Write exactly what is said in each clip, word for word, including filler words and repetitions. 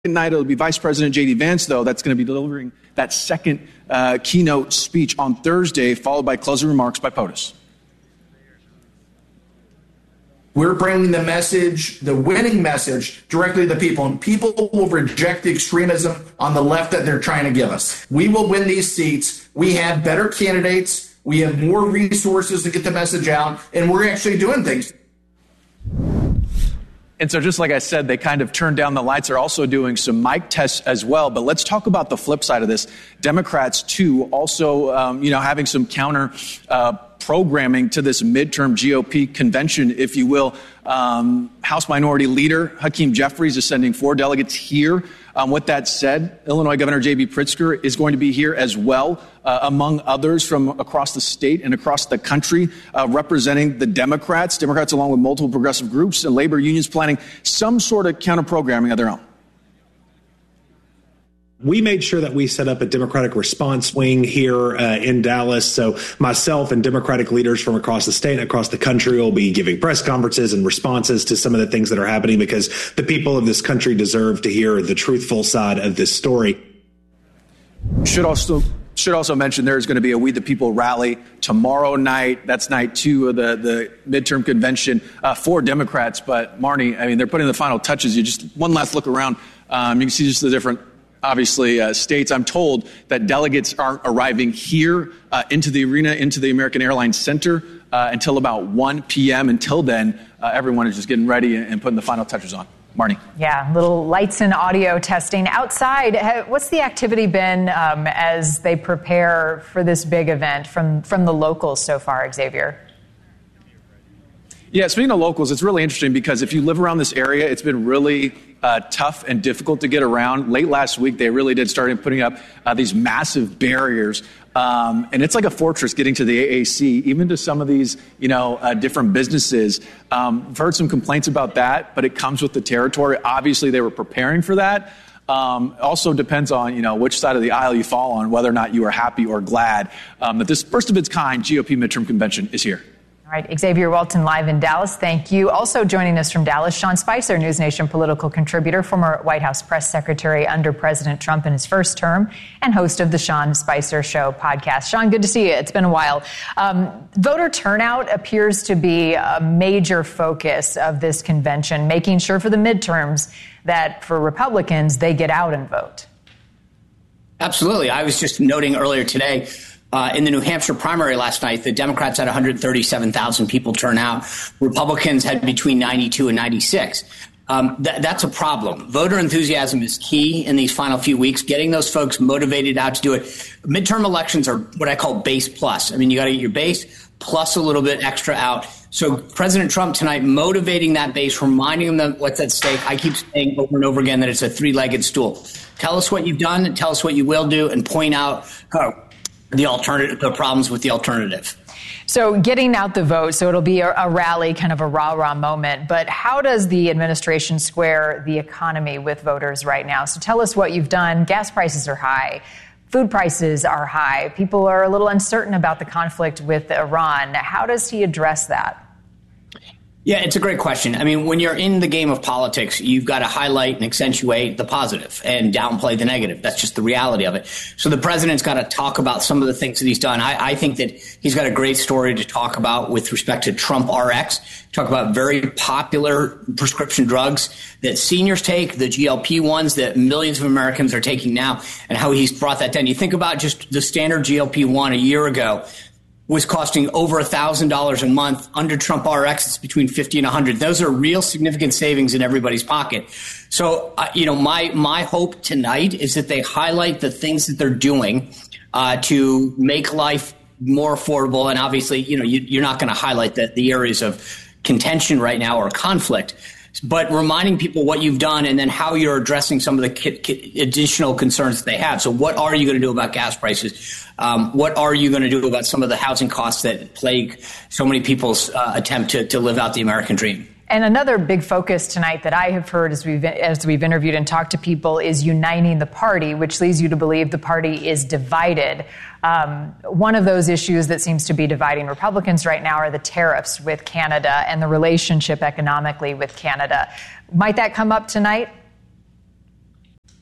Night, it'll be Vice President J D Vance, though, that's going to be delivering that second uh, keynote speech on Thursday, followed by closing remarks by POTUS. We're bringing the message, the winning message, directly to the people, and people will reject the extremism on the left that they're trying to give us. We will win these seats. We have better candidates. We have more resources to get the message out, and we're actually doing things. And so just like I said, they kind of turned down the lights. They're also doing some mic tests as well. But let's talk about the flip side of this. Democrats, too, also, um, you know, having some counter uh, programming to this midterm G O P convention, if you will. Um, House Minority Leader Hakeem Jeffries is sending four delegates here. Um, with that said, Illinois Governor J B Pritzker is going to be here as well, uh, among others from across the state and across the country, uh, representing the Democrats, Democrats along with multiple progressive groups and labor unions planning some sort of counter-programming of their own. We made sure that we set up a Democratic response wing here uh, in Dallas. So myself and Democratic leaders from across the state and across the country will be giving press conferences and responses to some of the things that are happening, because the people of this country deserve to hear the truthful side of this story. Should also should also mention there is going to be a We the People rally tomorrow night. That's night two of the, the midterm convention uh, for Democrats. But Marnie, I mean, they're putting the final touches. You just one last look around. Um, you can see just the different Obviously, uh, states. I'm told that delegates aren't arriving here uh, into the arena, into the American Airlines Center uh, until about one p.m. Until then, uh, everyone is just getting ready and, and putting the final touches on. Marnie. Yeah, little lights and audio testing. Outside, what's the activity been um, as they prepare for this big event from, from the locals so far, Xavier? Yeah, speaking of locals, it's really interesting because if you live around this area, it's been really uh, tough and difficult to get around. Late last week, they really did start putting up uh, these massive barriers. Um, and it's like a fortress getting to the A A C, even to some of these, you know, uh, different businesses. Um, I've heard some complaints about that, but it comes with the territory. Obviously, they were preparing for that. Um, also depends on, you know, which side of the aisle you fall on, whether or not you are happy or glad um, that this first of its kind G O P midterm convention is here. All right, Xavier Walton live in Dallas. Thank you. Also joining us from Dallas, Sean Spicer, News Nation political contributor, former White House press secretary under President Trump in his first term, and host of the Sean Spicer Show podcast. Sean, good to see you. It's been a while. Um, voter turnout appears to be a major focus of this convention, making sure for the midterms that for Republicans, they get out and vote. Absolutely. I was just noting earlier today, Uh, in the New Hampshire primary last night, the Democrats had one hundred thirty-seven thousand people turn out. Republicans had between ninety-two and ninety-six. Um, th- that's a problem. Voter enthusiasm is key in these final few weeks, getting those folks motivated out to do it. Midterm elections are what I call base plus. I mean, you got to get your base plus a little bit extra out. So President Trump tonight motivating that base, reminding them what's at stake. I keep saying over and over again that it's a three-legged stool. Tell us what you've done, tell us what you will do, and point out how the alternative, the problems with the alternative. So getting out the vote, so it'll be a, a rally, kind of a rah-rah moment. But how does the administration square the economy with voters right now? So tell us what you've done. Gas prices are high. Food prices are high. People are a little uncertain about the conflict with Iran. How does he address that? Yeah, it's a great question. I mean, when you're in the game of politics, you've got to highlight and accentuate the positive and downplay the negative. That's just the reality of it. So the president's got to talk about some of the things that he's done. I, I think that he's got a great story to talk about with respect to Trump R X, talk about very popular prescription drugs that seniors take, the G L P ones that millions of Americans are taking now, and how he's brought that down. You think about just the standard G L P one a year ago was costing over one thousand dollars a month. Under Trump R X, it's between fifty and one hundred. Those are real significant savings in everybody's pocket. So, uh, you know, my my hope tonight is that they highlight the things that they're doing uh, to make life more affordable. And obviously, you know, you, you're not going to highlight the, the areas of contention right now or conflict, but reminding people what you've done and then how you're addressing some of the ki- ki- additional concerns that they have. So what are you going to do about gas prices? Um, what are you going to do about some of the housing costs that plague so many people's uh, attempt to, to live out the American dream? And another big focus tonight that I have heard as we've, as we've interviewed and talked to people is uniting the party, which leads you to believe the party is divided. Um, one of those issues that seems to be dividing Republicans right now are the tariffs with Canada and the relationship economically with Canada. Might that come up tonight?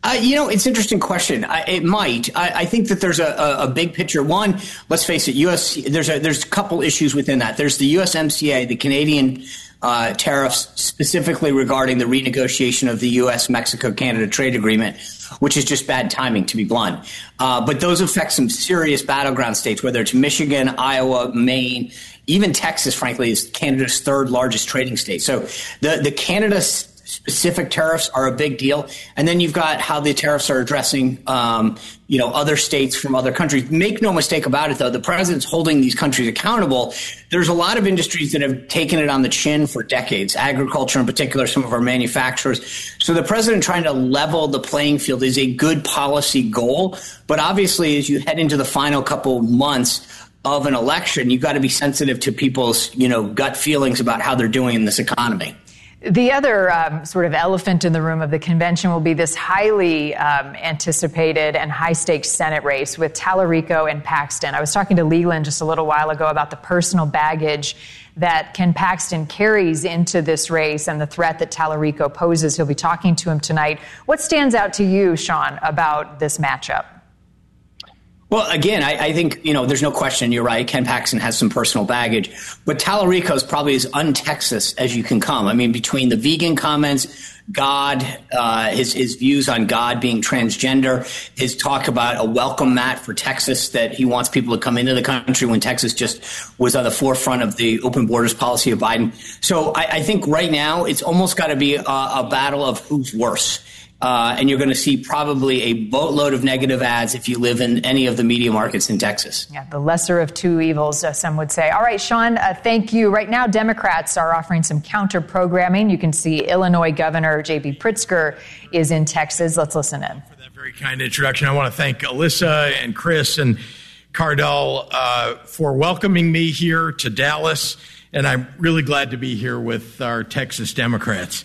Uh, you know, it's an interesting question. I, it might. I, I think that there's a, a, a big picture. One, let's face it, U S There's a there's a couple issues within that. There's the U S M C A, the Canadian uh, tariffs, specifically regarding the renegotiation of the U S Mexico Canada trade agreement, which is just bad timing, to be blunt. Uh, but those affect some serious battleground states, whether it's Michigan, Iowa, Maine, even Texas, frankly, is Canada's third largest trading state. So the the Canada specific tariffs are a big deal. And then you've got how the tariffs are addressing, um, you know, other states from other countries. Make no mistake about it, though, the president's holding these countries accountable. There's a lot of industries that have taken it on the chin for decades, agriculture in particular, some of our manufacturers. So the president trying to level the playing field is a good policy goal. But obviously, as you head into the final couple months of an election, you've got to be sensitive to people's, you know, gut feelings about how they're doing in this economy. The other um, sort of elephant in the room of the convention will be this highly um, anticipated and high-stakes Senate race with Tallarico and Paxton. I was talking to Leland just a little while ago about the personal baggage that Ken Paxton carries into this race and the threat that Tallarico poses. He'll be talking to him tonight. What stands out to you, Sean, about this matchup? Well, again, I, I think, you know, there's no question. You're right. Ken Paxton has some personal baggage, but Tallarico is probably as un-Texas as you can come. I mean, between the vegan comments, God, uh, his, his views on God being transgender, his talk about a welcome mat for Texas, that he wants people to come into the country when Texas just was on the forefront of the open borders policy of Biden. So I, I think right now it's almost got to be a, a battle of who's worse. Uh, and you're going to see probably a boatload of negative ads if you live in any of the media markets in Texas. Yeah, the lesser of two evils, uh, some would say. All right, Sean, uh, thank you. Right now, Democrats are offering some counter-programming. You can see Illinois Governor J B Pritzker is in Texas. Let's listen in. For that very kind introduction, I want to thank Alyssa and Chris and Cardell uh, for welcoming me here to Dallas, and I'm really glad to be here with our Texas Democrats.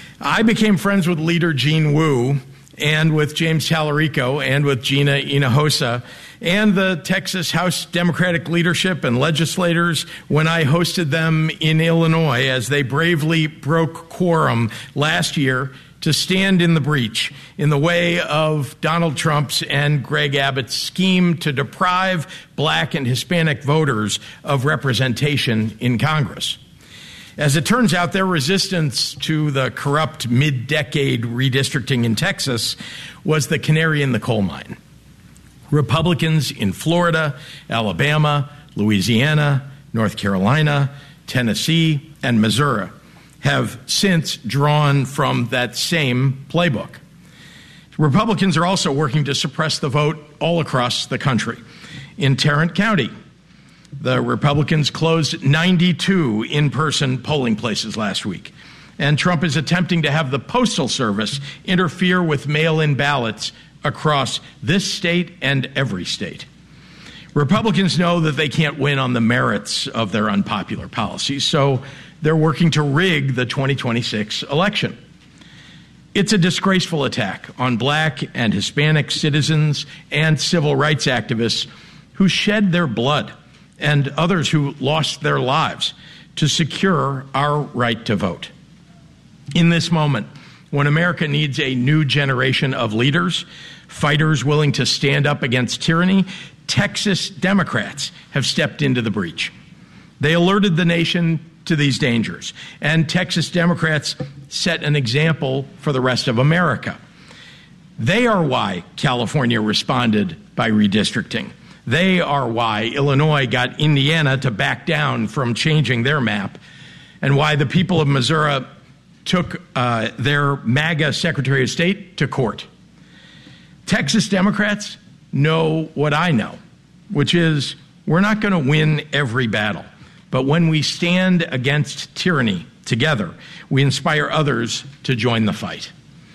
I became friends with leader Gene Wu and with James Tallarico and with Gina Hinojosa and the Texas House Democratic leadership and legislators when I hosted them in Illinois as they bravely broke quorum last year to stand in the breach in the way of Donald Trump's and Greg Abbott's scheme to deprive black and Hispanic voters of representation in Congress. As it turns out, their resistance to the corrupt mid-decade redistricting in Texas was the canary in the coal mine. Republicans in Florida, Alabama, Louisiana, North Carolina, Tennessee, and Missouri have since drawn from that same playbook. Republicans are also working to suppress the vote all across the country. In Tarrant County, the Republicans closed ninety-two in-person polling places last week, and Trump is attempting to have the Postal Service interfere with mail-in ballots across this state and every state. Republicans know that they can't win on the merits of their unpopular policies, so they're working to rig the twenty twenty-six election. It's a disgraceful attack on black and Hispanic citizens and civil rights activists who shed their blood, and others who lost their lives to secure our right to vote. In this moment, when America needs a new generation of leaders, fighters willing to stand up against tyranny, Texas Democrats have stepped into the breach. They alerted the nation to these dangers, and Texas Democrats set an example for the rest of America. They are why California responded by redistricting. They are why Illinois got Indiana to back down from changing their map, and why the people of Missouri took uh, their MAGA Secretary of State to court. Texas Democrats know what I know, which is we're not going to win every battle. But when we stand against tyranny together, we inspire others to join the fight.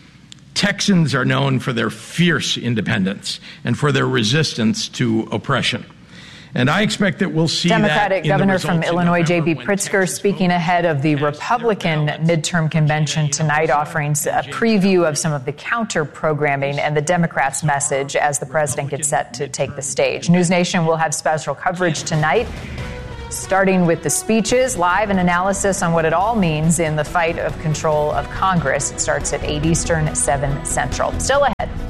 Texans are known for their fierce independence and for their resistance to oppression. And I expect that we'll see Democratic that Governor from Illinois, J B Pritzker, speaking ahead of the Republican midterm convention tonight, offering a preview of some of the counter-programming and the Democrats' message as the president gets set to take the stage. News Nation will have special coverage tonight, starting with the speeches, live and analysis on what it all means in the fight of control of Congress. It starts at eight Eastern, seven Central. Still ahead.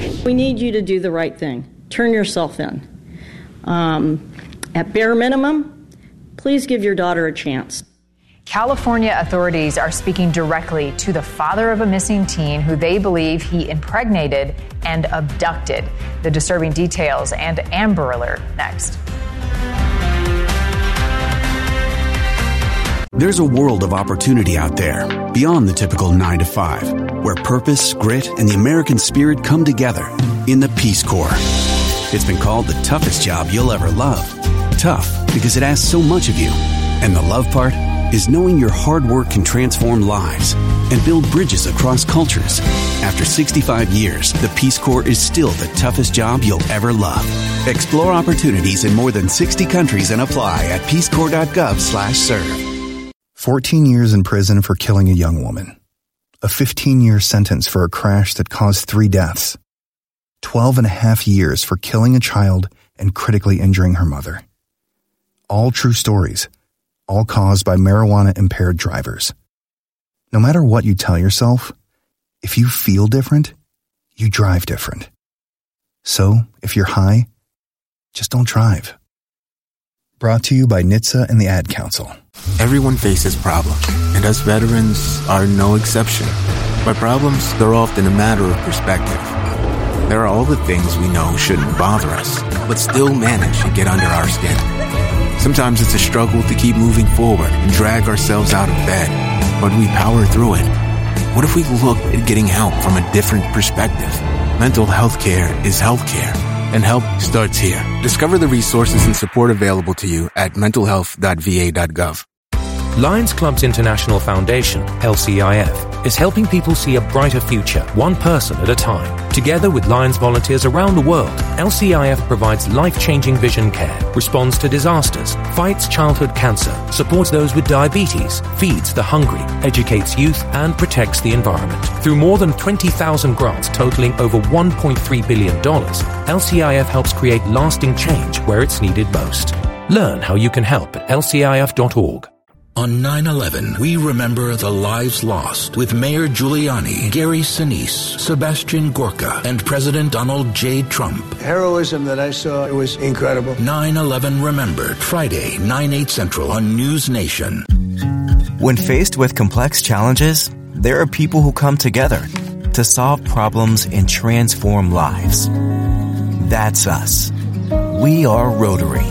We need you to do the right thing. Turn yourself in. Um, at bare minimum, please give your daughter a chance. California authorities are speaking directly to the father of a missing teen who they believe he impregnated and abducted. The disturbing details and Amber Alert next. There's a world of opportunity out there beyond the typical nine to five, where purpose, grit, and the American spirit come together in the Peace Corps. It's been called the toughest job you'll ever love. Tough because it asks so much of you. And the love part is knowing your hard work can transform lives and build bridges across cultures. After sixty-five years, the Peace Corps is still the toughest job you'll ever love. Explore opportunities in more than sixty countries and apply at peacecorps.gov slash serve. fourteen years in prison for killing a young woman. A fifteen-year sentence for a crash that caused three deaths. twelve and a half years for killing a child and critically injuring her mother. All true stories. All caused by marijuana-impaired drivers. No matter what you tell yourself, if you feel different, you drive different. So, if you're high, just don't drive. Brought to you by N H T S A and the Ad Council. Everyone faces problems, and us veterans are no exception. By problems, they're often a matter of perspective. There are all the things we know shouldn't bother us, but still manage to get under our skin. Sometimes it's a struggle to keep moving forward and drag ourselves out of bed, but we power through it. What if we looked at getting help from a different perspective? Mental health care is health care, and help starts here. Discover the resources and support available to you at mental health dot v a dot gov. Lions Clubs International Foundation, L C I F, is helping people see a brighter future, one person at a time. Together with Lions volunteers around the world, L C I F provides life-changing vision care, responds to disasters, fights childhood cancer, supports those with diabetes, feeds the hungry, educates youth, and protects the environment. Through more than twenty thousand grants totaling over one point three billion dollars, L C I F helps create lasting change where it's needed most. Learn how you can help at L C I F dot org. On nine eleven, we remember the lives lost with Mayor Giuliani, Gary Sinise, Sebastian Gorka, and President Donald J. Trump. Heroism that I saw, it was incredible. nine eleven Remembered, Friday, nine, eight Central on News Nation. When faced with complex challenges, there are people who come together to solve problems and transform lives. That's us. We are Rotary.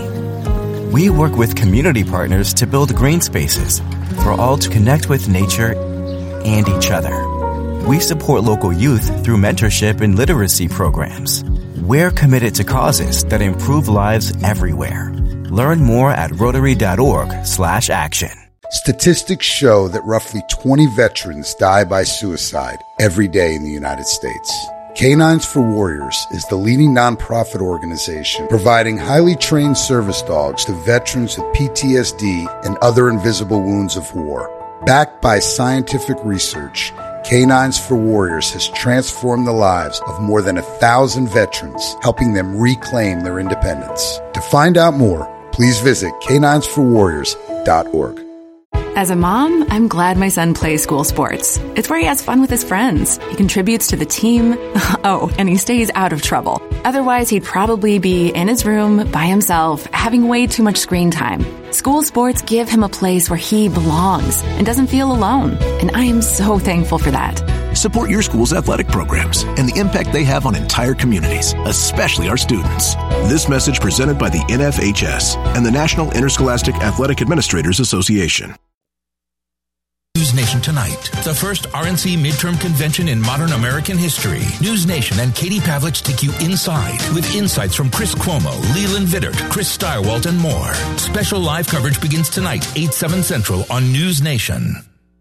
We work with community partners to build green spaces for all to connect with nature and each other. We support local youth through mentorship and literacy programs. We're committed to causes that improve lives everywhere. Learn more at rotary dot org slash action. Statistics show that roughly twenty veterans die by suicide every day in the United States. Canines for Warriors is the leading nonprofit organization providing highly trained service dogs to veterans with P T S D and other invisible wounds of war. Backed by scientific research, Canines for Warriors has transformed the lives of more than a thousand veterans, helping them reclaim their independence. To find out more, please visit canines for warriors dot org. As a mom, I'm glad my son plays school sports. It's where he has fun with his friends. He contributes to the team. Oh, and he stays out of trouble. Otherwise, he'd probably be in his room by himself, having way too much screen time. School sports give him a place where he belongs and doesn't feel alone. And I am so thankful for that. Support your school's athletic programs and the impact they have on entire communities, especially our students. This message presented by the N F H S and the National Interscholastic Athletic Administrators Association. News Nation Tonight, the first R N C midterm convention in modern American history. News Nation and Katie Pavlich take you inside with insights from Chris Cuomo, Leland Vittert, Chris Stirewalt, and more. Special live coverage begins tonight, eight, seven Central on News Nation.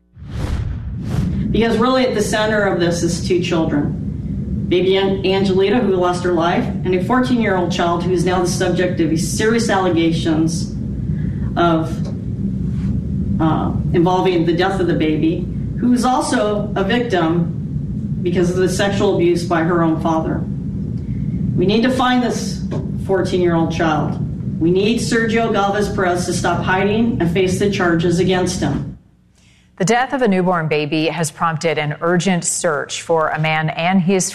Because really at the center of this is two children. Baby Angelita, who lost her life, and a fourteen-year-old child who is now the subject of serious allegations of Uh, involving the death of the baby, who is also a victim because of the sexual abuse by her own father. We need to find this fourteen-year-old child. We need Sergio Galvez Perez to stop hiding and face the charges against him. The death of a newborn baby has prompted an urgent search for a man and his